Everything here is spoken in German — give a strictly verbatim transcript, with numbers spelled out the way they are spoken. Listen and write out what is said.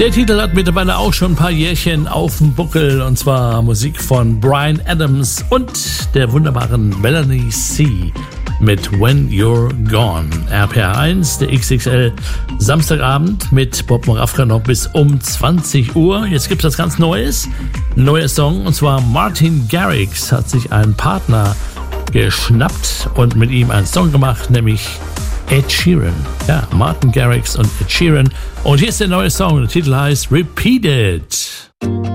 Der Titel hat mittlerweile auch schon ein paar Jährchen auf dem Buckel, und zwar Musik von Bryan Adams und der wunderbaren Melanie C. mit When You're Gone. R P R eins, der X X L Samstagabend mit Bob Moravka noch bis um zwanzig Uhr. Jetzt gibt es was ganz Neues, ein neuer Song, und zwar Martin Garrix hat sich einen Partner geschnappt und mit ihm einen Song gemacht, nämlich Ed Sheeran. Ja, Martin Garrix und Ed Sheeran. Und hier ist der neue Song. Der Titel heißt Repeat It.